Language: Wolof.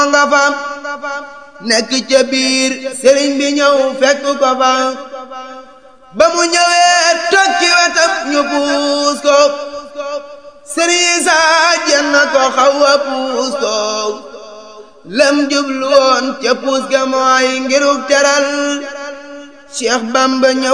nga fa nekk ca biir sëriñ bi ñëw fekk ko fa ba mu ñëwee toog ci wetam ñu puus ko sëriñ Isaa jenn ko xaw a puus ko lam jublu woon ca puus ga mooy ngiruk teral Cheikh Bamba ñëw